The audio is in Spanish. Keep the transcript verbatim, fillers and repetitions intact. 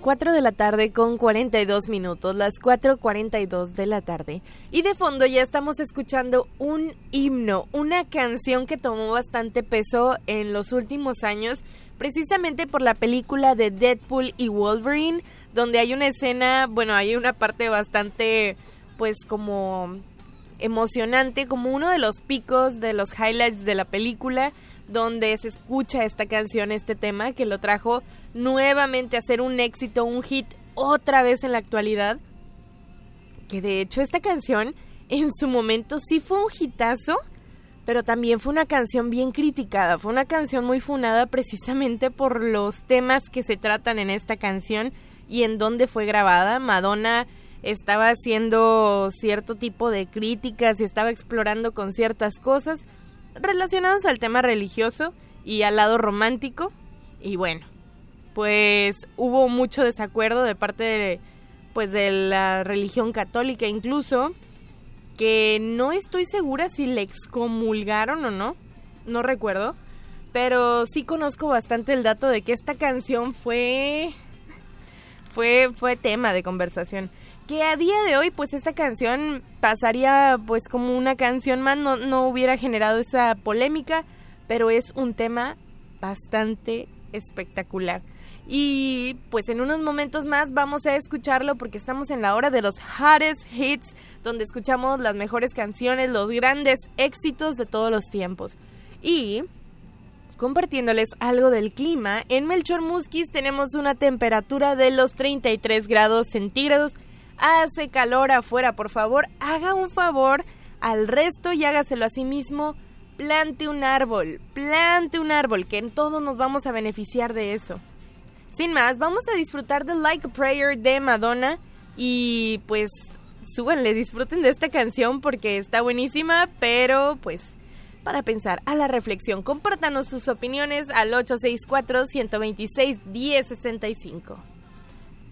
cuatro de la tarde con cuarenta y dos minutos, las cuatro cuarenta y dos de la tarde. Y de fondo ya estamos escuchando un himno, una canción que tomó bastante peso en los últimos años, precisamente por la película de Deadpool y Wolverine, donde hay una escena, bueno, hay una parte bastante, pues como emocionante, como uno de los picos de los highlights de la película, donde se escucha esta canción, este tema, que lo trajo nuevamente a ser un éxito, un hit otra vez en la actualidad. Que de hecho esta canción en su momento sí fue un hitazo, pero también fue una canción bien criticada, fue una canción muy funada precisamente por los temas que se tratan en esta canción y en dónde fue grabada. Madonna estaba haciendo cierto tipo de críticas y estaba explorando con ciertas cosas relacionados al tema religioso y al lado romántico, y bueno, pues hubo mucho desacuerdo de parte de, pues de la religión católica incluso, que no estoy segura si le excomulgaron o no, no recuerdo, pero sí conozco bastante el dato de que esta canción fue fue fue tema de conversación. Que a día de hoy, pues esta canción pasaría pues como una canción más, no, no hubiera generado esa polémica, pero es un tema bastante espectacular. Y pues en unos momentos más vamos a escucharlo porque estamos en la hora de los hottest hits, donde escuchamos las mejores canciones, los grandes éxitos de todos los tiempos. Y compartiéndoles algo del clima, en Melchor Musquis tenemos una temperatura de los treinta y tres grados centígrados. Hace calor afuera, por favor, haga un favor al resto y hágaselo a sí mismo. Plante un árbol, plante un árbol, que en todos nos vamos a beneficiar de eso. Sin más, vamos a disfrutar de Like a Prayer de Madonna y pues súbanle, disfruten de esta canción porque está buenísima, pero pues para pensar, a la reflexión. Compártanos sus opiniones al ocho seis cuatro, uno dos seis, uno cero seis cinco.